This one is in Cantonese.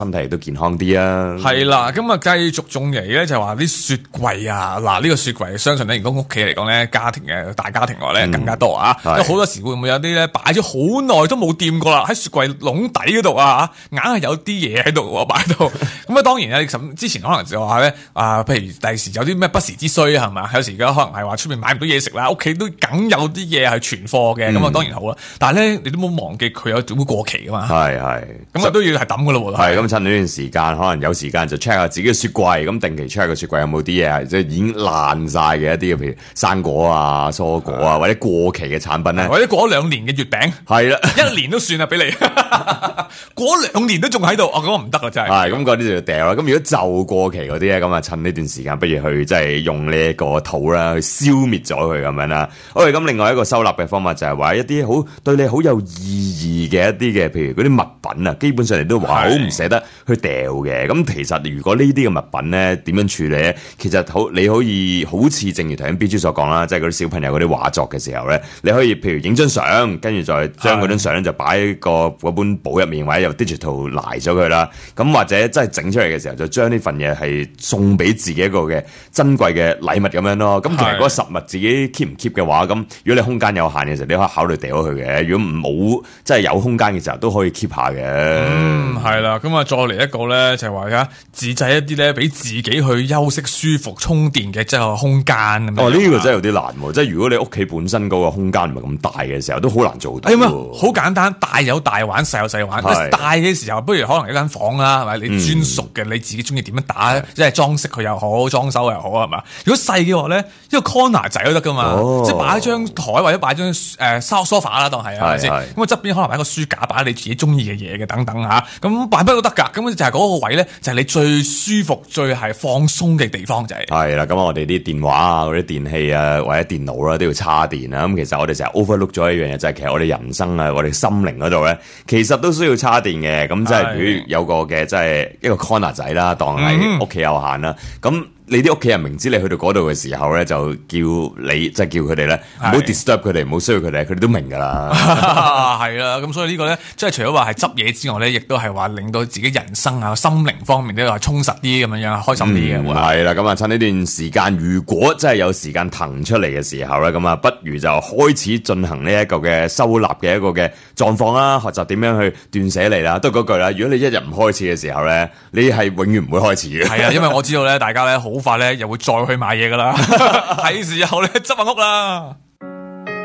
身體亦都健康啲啊。 係啦，咁啊繼續仲嚟咧就話啲雪櫃啊，嗱呢個雪櫃相信咧，如果屋企嚟講咧，家庭嘅大家庭外咧更加多啊，因為好多時會唔會有啲咧擺咗好耐都冇掂過啦，喺雪櫃籠底嗰度啊，硬係有啲嘢喺度喎擺到，咁啊當然咧，之前可能就話咧譬如第時有啲咩不時之需係嘛，有時而家可能係話出面買唔到嘢食啦，屋企都梗有啲嘢係存貨嘅，咁啊當然好啦，但係咧你都冇忘記佢有會過期噶嘛， 係咁啊都要係抌噶咯喎， 係咁趁呢段時間，可能有時間就 check 下自己嘅雪櫃，咁定期 check 下個雪櫃有冇啲嘢係即係已經爛晒嘅一啲嘅，譬如生果啊、蔬果啊，或者過期嘅產品咧， 或者過咗2年嘅月餅， 係啦 ，1年都算啦俾你，過咗2年都仲喺度，咁唔得啦真係。 係咁嗰啲就要掉啦。咁如果就過期嗰啲咧，咁啊趁呢段時間，不如去即係用呢一個土啦，去消滅咗佢咁樣啦。OK，咁另外一個收納嘅方法就係話一啲好對你好有意義嘅一啲嘅，譬如嗰啲物品啊，基本上你都話好唔捨得去掉嘅。咁其實如果呢啲嘅物品咧點樣處理咧，其實你可以好似正如頭先 B G 所講啦，即係嗰啲小朋友嗰啲畫作嘅時候咧，你可以譬如影張相，跟住再將嗰張相咧就擺喺嗰本簿入面，或者由 digital 賴咗佢啦。咁或者真係整出嚟嘅時候，就將呢份嘢係送俾自己一個嘅珍貴嘅禮物咁樣咯。咁其實嗰個實物自己 keep 唔 keep 嘅話，咁如果你空間有限嘅時候，你可以考慮掉咗佢嘅。如果冇即係有空間嘅時候，都可以 keep 下嘅。 係啦，咁啊再嚟一個咧，就係話啊自製一啲咧俾自己去休息舒服充電嘅即係空間咁樣。 呢個真係有啲難喎，即係如果你屋企本身嗰個空間唔係咁大嘅時候，都好難做到。 好簡單，大有大玩，細有細玩。大嘅時候，不如可能一間房啦，係咪？你專屬嘅，你自己中意點樣打，即係裝飾佢又好，裝修又好，係嘛？如果細嘅話咧，一個 corner 仔都得噶嘛，即係擺張台或者擺張sofa 啦，當係係咪先？咁啊側邊可能擺個書架，擺你自己中意嘅嘢嘅等等嚇，咁擺乜都得㗎。咁就係嗰個位咧，就係你最舒服、最係放鬆嘅地方就係。 係啦，咁我哋啲電話啊、嗰啲電器啊或者電腦啦都要叉電啦。咁其實我哋成日 overlook 咗一樣嘢，就係其實我哋人生啊、我哋心靈嗰度咧，其實都需要叉電嘅。咁即係如果有個嘅即係一個 corner 仔啦，當係屋企有限啦，咁。你啲屋企人明知你去到嗰度嘅時候咧，就叫你即係叫佢哋咧，唔好 disturb 佢哋，唔好需要佢哋，佢哋都明㗎啦。 係啦，咁所以呢個咧，即係除咗話係執嘢之外咧，亦都係話令到自己人生啊、心靈方面都係充實啲咁樣樣，開心啲嘅。 係啦，咁啊趁呢段時間，如果真係有時間騰出嚟嘅時候咧，咁啊不如就開始進行呢一個嘅收納嘅一個嘅狀況啦，學習點樣去斷捨離啦。都係嗰句啦，如果你一日唔開始嘅時候咧，你係永遠唔會開始嘅。係啊，因為我知道咧，大家咧好快咧又會再去買嘢噶啦，係時候咧執下屋啦。